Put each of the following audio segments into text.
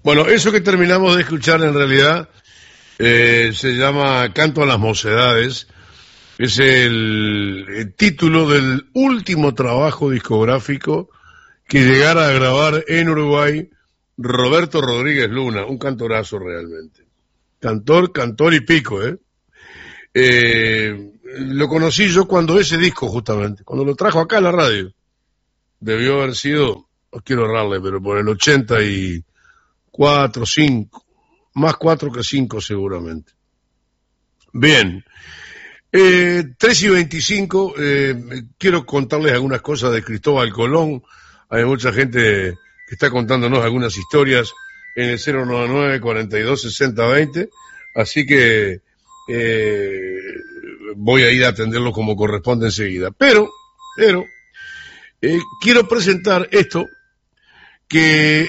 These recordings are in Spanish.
Bueno, eso que terminamos de escuchar en realidad se llama Canto a las Mocedades. Es el título del último trabajo discográfico que llegara a grabar en Uruguay Roberto Rodríguez Luna, un cantorazo realmente. Cantor y pico, ¿eh? Lo conocí yo cuando ese disco, justamente, cuando lo trajo acá a la radio. Debió haber sido, no quiero errarle, pero por el 84, 5, más 4 que 5 seguramente. Bien, 3:25, quiero contarles algunas cosas de Cristóbal Colón. Hay mucha gente que está contándonos algunas historias en el 099-4260-20, así que voy a ir a atenderlo como corresponde enseguida. Pero quiero presentar esto que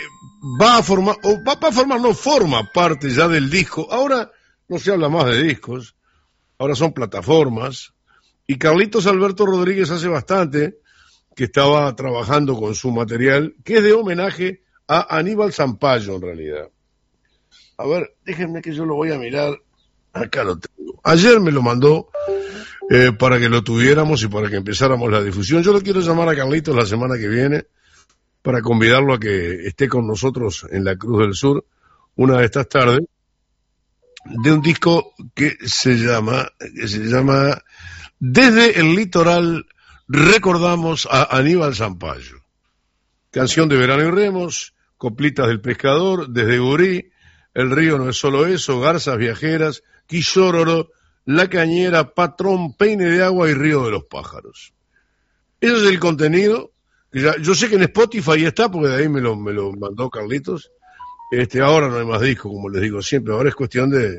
forma parte ya del disco. Ahora no se habla más de discos, ahora son plataformas, y Carlitos Alberto Rodríguez hace bastante que estaba trabajando con su material, que es de homenaje a Aníbal Zampayo en realidad. A ver, déjenme que yo lo voy a mirar. Acá lo tengo. Ayer me lo mandó para que lo tuviéramos y para que empezáramos la difusión. Yo lo quiero llamar a Carlitos la semana que viene para convidarlo a que esté con nosotros en la Cruz del Sur una de estas tardes, de un disco que se llama Desde el Litoral recordamos a Aníbal Zampayo. Canción de Verano y Remos, Coplitas del Pescador, Desde Gurí, El río no es solo eso, Garzas Viajeras, Quillóroro, La Cañera, Patrón, Peine de Agua y Río de los Pájaros. Ese es el contenido. Yo sé que en Spotify está, porque de ahí me lo mandó Carlitos. Ahora no hay más disco, como les digo siempre. Ahora es cuestión de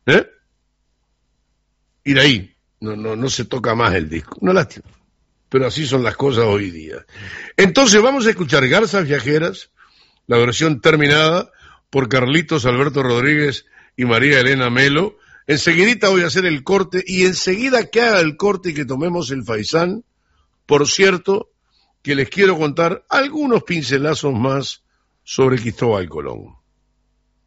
ir ahí. No se toca más el disco. Una lástima. Pero así son las cosas hoy día. Entonces vamos a escuchar Garzas Viajeras, la versión terminada por Carlitos Alberto Rodríguez y María Elena Melo. Enseguidita voy a hacer el corte, y enseguida que haga el corte y que tomemos el faisán, por cierto, que les quiero contar algunos pincelazos más sobre Cristóbal Colón.